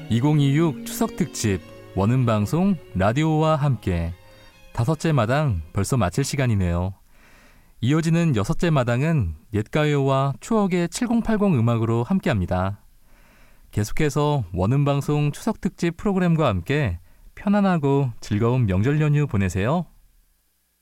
2026 추석특집 원음방송 라디오와 함께 5째 마당 벌써 마칠 시간이네요. 이어지는 6째 마당은 옛가요와 추억의 7080 음악으로 함께합니다. 계속해서 원음방송 추석특집 프로그램과 함께 편안하고 즐거운 명절 연휴 보내세요.